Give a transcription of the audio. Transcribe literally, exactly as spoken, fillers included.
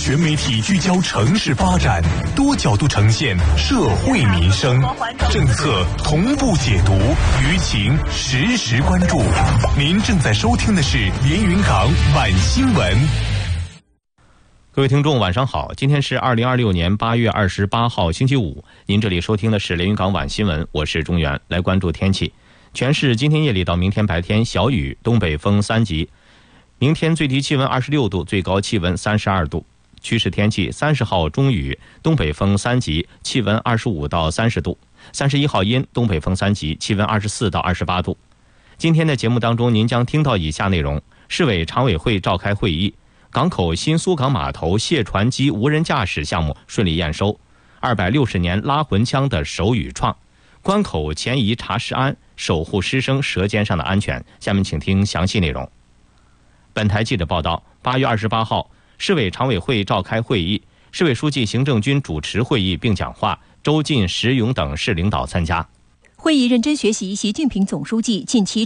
全媒体聚焦城市发展，多角度呈现社会民生，政策同步解读，舆情实时关注。您正在收听的是连云港晚新闻。 各位听众晚上好，今天是二零二六年八月二十八号星期五，您这里收听的是连云港晚新闻，我是钟原。来关注天气，全市今天夜里到明天白天小雨，东北风三级，明天最低气温二十六度，最高气温三十二度。趋势天气，三十号中雨，东北风三级，气温二十五到三十度；三十一号阴，东北风三级，气温二十四到二十八度。今天的节目当中，您将听到以下内容：市委常委会召开会议，港口新苏港码头卸船机无人驾驶项目顺利验收，二百六十年拉魂枪的手语创，关口前移查实安，守护师生舌尖上的安全。下面请听详细内容。本台记者报道，八月二十八号，市委常委会召开会议，市委书记行政军主持会议并讲话，周进、石勇等市领导参加。 会议认真学习习近平总书记近期